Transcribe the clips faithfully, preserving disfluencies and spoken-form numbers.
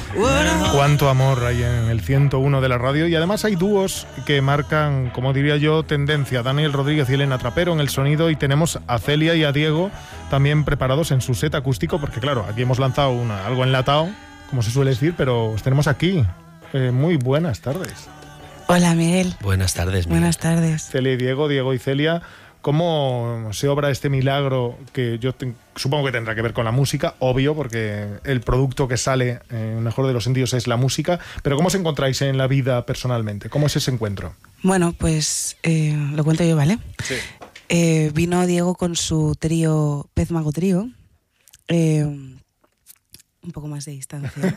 Cuánto amor hay en el ciento uno de la radio, y además hay dúos que marcan, como diría yo, tendencia. Daniel Rodríguez y Elena Trapero en el sonido, y tenemos a Celia y a Diego también preparados en su set acústico, porque claro, aquí hemos lanzado una, algo enlatado, como se suele decir, pero os tenemos aquí. Eh, muy buenas tardes. Hola, Miguel. Buenas tardes, Miguel. Buenas tardes. Celia y Diego, Diego y Celia. ¿Cómo se obra este milagro que yo te, supongo que tendrá que ver con la música, obvio, porque el producto que sale en el mejor de los sentidos es la música, pero ¿cómo os encontráis en la vida personalmente? ¿Cómo es ese encuentro? Bueno, pues eh, lo cuento yo, ¿vale? Sí. Eh, vino Diego con su trío, Pez Mago Trío, eh, un poco más de distancia,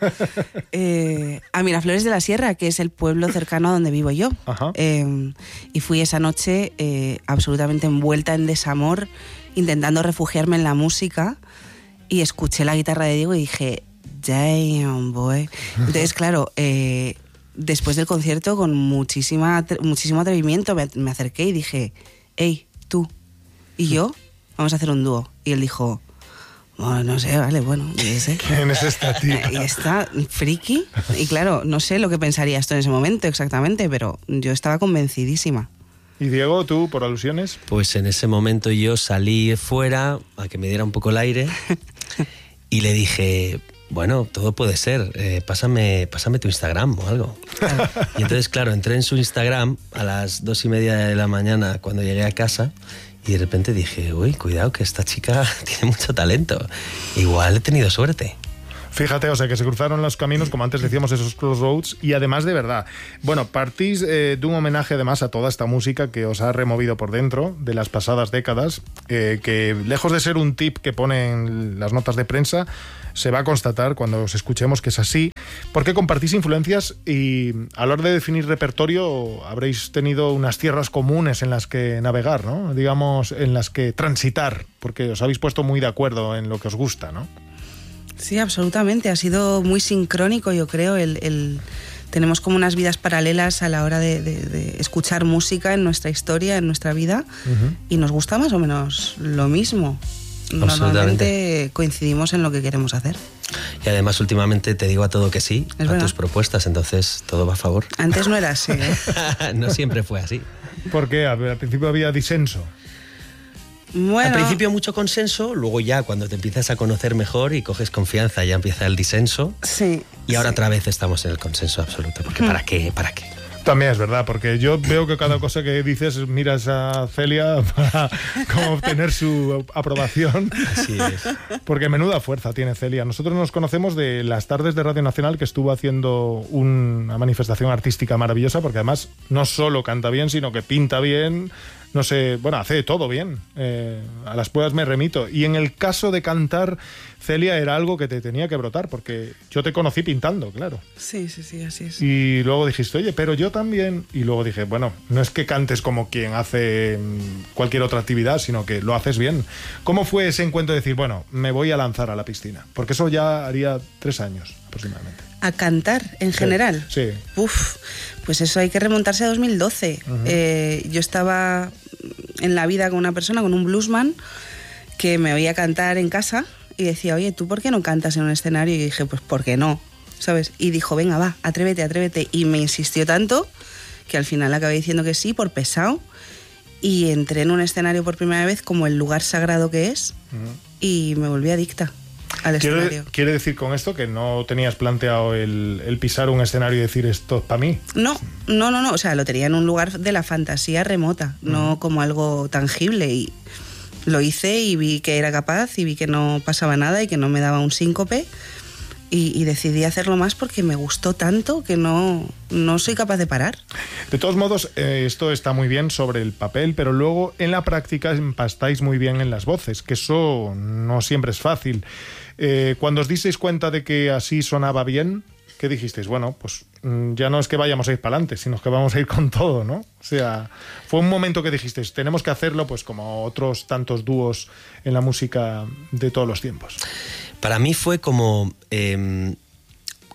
eh, a Miraflores de la Sierra, que es el pueblo cercano a donde vivo yo. Eh, y fui esa noche eh, absolutamente envuelta en desamor, intentando refugiarme en la música, y escuché la guitarra de Diego y dije, damn, boy. Entonces, claro, eh, después del concierto, con muchísima, muchísimo atrevimiento, me, me acerqué y dije, hey, tú y yo, vamos a hacer un dúo. Y él dijo... Bueno, no sé, vale, bueno, yo sé. ¿Quién es esta tía? Y está friki. Y claro, no sé lo que pensaría esto en ese momento exactamente, pero yo estaba convencidísima. ¿Y Diego, tú, por alusiones? Pues en ese momento yo salí fuera a que me diera un poco el aire y le dije, bueno, todo puede ser, eh, pásame, pásame tu Instagram o algo. Y entonces, claro, entré en su Instagram a las dos y media de la mañana cuando llegué a casa. Y de repente dije, uy, cuidado, que esta chica tiene mucho talento. Igual he tenido suerte. Fíjate, o sea, que se cruzaron los caminos, como antes decíamos, esos crossroads, y además de verdad. Bueno, partís eh, de un homenaje además a toda esta música que os ha removido por dentro de las pasadas décadas, eh, que lejos de ser un tip que ponen las notas de prensa, se va a constatar cuando os escuchemos que es así, porque compartís influencias y a la hora de definir repertorio habréis tenido unas tierras comunes en las que navegar, ¿no? Digamos, en las que transitar, porque os habéis puesto muy de acuerdo en lo que os gusta, ¿no? Sí, absolutamente. Ha sido muy sincrónico, yo creo. El, el... Tenemos como unas vidas paralelas a la hora de, de, de escuchar música en nuestra historia, en nuestra vida, uh-huh. y nos gusta más o menos lo mismo. Normalmente coincidimos en lo que queremos hacer. Y además últimamente te digo a todo que sí, ¿Es a verdad? Tus propuestas, entonces todo va a favor. Antes no era así, ¿eh? No siempre fue así. ¿Por qué? Al principio había disenso. Bueno. Al principio mucho consenso, luego ya cuando te empiezas a conocer mejor y coges confianza ya empieza el disenso. Sí. Y ahora sí. otra vez estamos en el consenso absoluto, porque ¿para qué? ¿Para qué? También es verdad, porque yo veo que cada cosa que dices miras a Celia para como obtener su aprobación. Así es. Porque menuda fuerza tiene Celia. Nosotros nos conocemos de las tardes de Radio Nacional, que estuvo haciendo una manifestación artística maravillosa, porque además no solo canta bien, sino que pinta bien, no sé, bueno, hace todo bien. Eh, a las pruebas me remito. Y en el caso de cantar, Celia, era algo que te tenía que brotar, porque yo te conocí pintando, claro. Sí, sí, sí, así es. Y luego dijiste, oye, pero yo también. Y luego dije, bueno, no es que cantes como quien hace cualquier otra actividad, sino que lo haces bien. ¿Cómo fue ese encuentro de decir, bueno, me voy a lanzar a la piscina? Porque eso ya haría tres años aproximadamente. ¿A cantar en sí, general? Sí. Uf, pues eso hay que remontarse a dos mil doce. Uh-huh. Eh, yo estaba en la vida con una persona, con un bluesman, que me oía cantar en casa y decía, oye, ¿tú por qué no cantas en un escenario? Y dije, pues, ¿por qué no? ¿Sabes? Y dijo, venga, va, atrévete, atrévete. Y me insistió tanto que al final acabé diciendo que sí, por pesado. Y entré en un escenario por primera vez como el lugar sagrado que es, uh-huh. y me volví adicta al escenario. ¿Quiere, ¿Quiere decir con esto que no tenías planteado el, el pisar un escenario y decir esto es para mí? No, no, no, no. O sea, lo tenía en un lugar de la fantasía remota, uh-huh. no como algo tangible. Y lo hice y vi que era capaz y vi que no pasaba nada y que no me daba un síncope. Y, y decidí hacerlo más porque me gustó tanto que no, no soy capaz de parar. De todos modos, eh, esto está muy bien sobre el papel, pero luego en la práctica empastáis muy bien en las voces, que eso no siempre es fácil. Eh, cuando os disteis cuenta de que así sonaba bien, ¿qué dijisteis? Bueno, pues ya no es que vayamos a ir para adelante, sino que vamos a ir con todo, ¿no? O sea, fue un momento que dijisteis, tenemos que hacerlo, pues como otros tantos dúos en la música de todos los tiempos. Para mí fue como, eh,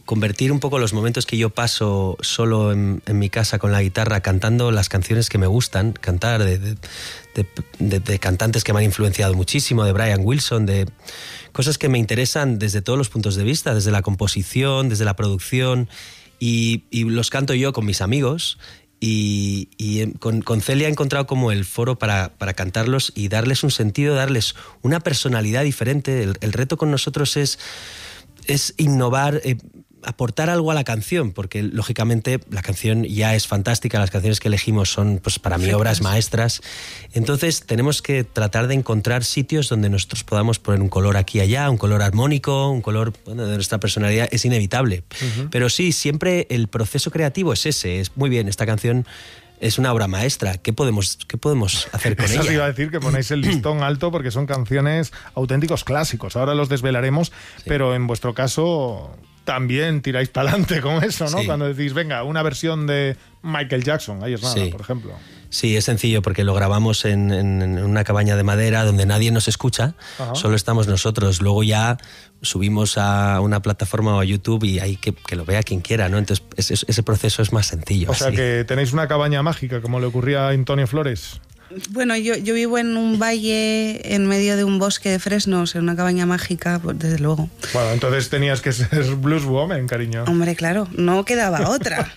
convertir un poco los momentos que yo paso solo en, en mi casa con la guitarra cantando las canciones que me gustan, cantar de, de, de, de, de cantantes que me han influenciado muchísimo, de Brian Wilson, de cosas que me interesan desde todos los puntos de vista, desde la composición, desde la producción, y, y los canto yo con mis amigos. Y, y con, con Celia he encontrado como el foro para, para cantarlos y darles un sentido, darles una personalidad diferente. El, el reto con nosotros es, es innovar, eh, aportar algo a la canción, porque lógicamente la canción ya es fantástica, las canciones que elegimos son, pues, para mí, obras maestras. Entonces tenemos que tratar de encontrar sitios donde nosotros podamos poner un color aquí y allá, un color armónico, un color, bueno, de nuestra personalidad. Es inevitable. Uh-huh. Pero sí, siempre el proceso creativo es ese, es muy bien, esta canción es una obra maestra. ¿Qué podemos, qué podemos hacer con Eso ella? Os iba a decir que ponéis el listón alto porque son canciones auténticos clásicos. Ahora los desvelaremos, sí. Pero en vuestro caso también tiráis para adelante con eso, ¿no? Sí. Cuando decís, venga, una versión de Michael Jackson, ahí es nada, sí. Por ejemplo. Sí, es sencillo porque lo grabamos en, en, en una cabaña de madera donde nadie nos escucha, ajá. Solo estamos nosotros. Luego ya subimos a una plataforma o a YouTube y ahí que, que lo vea quien quiera, ¿no? Entonces ese, ese proceso es más sencillo. O sea, así. Que tenéis una cabaña mágica, como le ocurría a Antonio Flores. Bueno, yo, yo vivo en un valle en medio de un bosque de fresnos, en una cabaña mágica, pues desde luego. Bueno, entonces tenías que ser blues woman, cariño. Hombre, claro, no quedaba otra.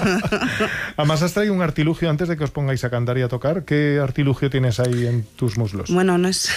Además, has traído un artilugio antes de que os pongáis a cantar y a tocar. ¿Qué artilugio tienes ahí en tus muslos? Bueno, no es...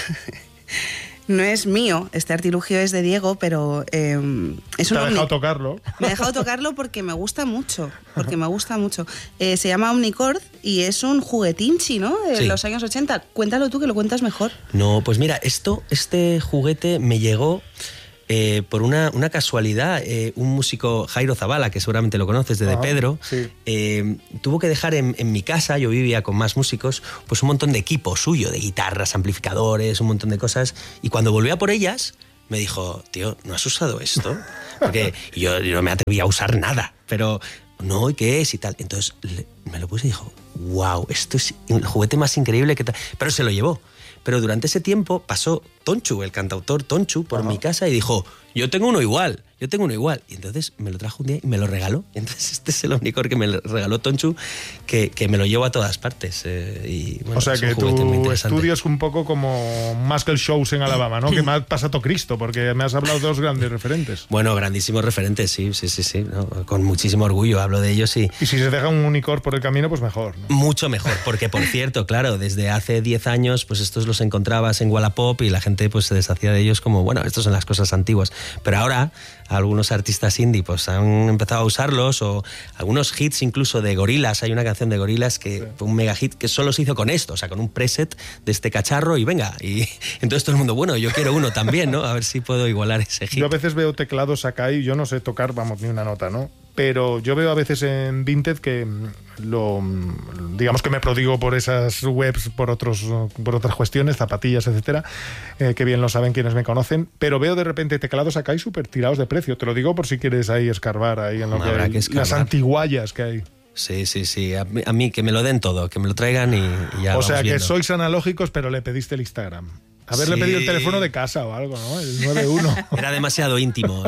No es mío, este artilugio es de Diego, pero eh, es un... ¿Te ha dejado tocarlo? Me ha dejado tocarlo porque me gusta mucho, porque me gusta mucho. Eh, se llama Omnicord y es un juguetinchi, ¿no? De sí. Los años ochenta. Cuéntalo tú, que lo cuentas mejor. No, pues mira, esto, este juguete me llegó... Eh, por una, una casualidad, eh, un músico, Jairo Zavala, que seguramente lo conoces, de, de Pedro, sí. eh, tuvo que dejar en, en mi casa, yo vivía con más músicos, pues un montón de equipo suyo, de guitarras, amplificadores, un montón de cosas, y cuando volví a por ellas, me dijo, tío, ¿no has usado esto? Porque yo, yo no me atrevía a usar nada, pero no, ¿y qué es? Y tal. Entonces le, me lo puse y dijo, wow, esto es el juguete más increíble que tal. Pero se lo llevó. Pero durante ese tiempo pasó Tonchu, el cantautor Tonchu, por Ajá. mi casa y dijo, yo tengo uno igual, yo tengo uno igual. Y entonces me lo trajo un día y me lo regaló. Y entonces este es el Omnicord que me regaló Tonchu, que, que me lo llevo a todas partes. Eh, y, bueno, o sea que tu estudio es un poco como Muscle Shows en Alabama, ¿no? Que me ha pasado Cristo, porque me has hablado de dos grandes referentes. Bueno, grandísimos referentes, sí, sí, sí, sí. ¿no? Con muchísimo orgullo hablo de ellos y... Y si se deja un Omnicord por el camino, pues mejor, ¿no? Mucho mejor, porque por cierto, claro, desde hace diez años, pues estos los encontrabas en Wallapop y la gente pues se deshacía de ellos como, bueno, estos son las cosas antiguas. Pero ahora algunos artistas indie pues han empezado a usarlos, o algunos hits incluso de Gorillaz. Hay una canción de Gorillaz que sí. fue un mega hit que solo se hizo con esto, o sea, con un preset de este cacharro y venga. Y entonces todo el mundo, bueno, yo quiero uno también, ¿no? A ver si puedo igualar ese hit. Yo a veces veo teclados acá y yo no sé tocar, vamos, ni una nota, ¿no? Pero yo veo a veces en Vinted que lo, digamos que me prodigo por esas webs, por otros, por otras cuestiones, zapatillas, etcétera, eh, que bien lo saben quienes me conocen, pero veo de repente teclados acá y súper tirados de precio. Te lo digo por si quieres ahí escarbar ahí en lo que, hay, que las antiguallas que hay. Sí, sí, sí. A mí, a mí que me lo den todo, que me lo traigan y, y ya. O sea, que viendo. Sois analógicos, pero le pediste el Instagram. Haberle sí. pedido el teléfono de casa o algo, ¿no? El nueve uno. Era demasiado íntimo.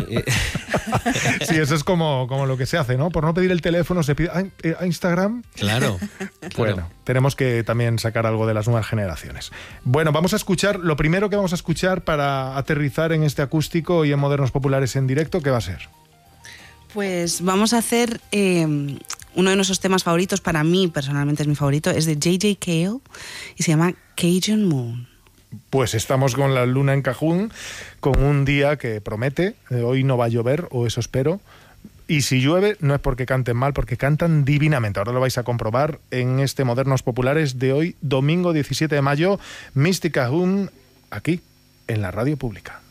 Sí, eso es como, como lo que se hace, ¿no? Por no pedir el teléfono se pide a Instagram. Claro. Bueno, claro. Tenemos que también sacar algo de las nuevas generaciones. Bueno, vamos a escuchar, lo primero que vamos a escuchar para aterrizar en este acústico y en Modernos Populares en directo, ¿qué va a ser? Pues vamos a hacer eh, uno de nuestros temas favoritos, para mí personalmente es mi favorito, es de J J Cale y se llama Cajun Moon. Pues estamos con la luna en Cajún, con un día que promete, eh, hoy no va a llover, o eso espero, y si llueve no es porque canten mal, porque cantan divinamente. Ahora lo vais a comprobar en este Modernos Populares de hoy, domingo diecisiete de mayo, Misty Cajún, aquí, en la radio pública.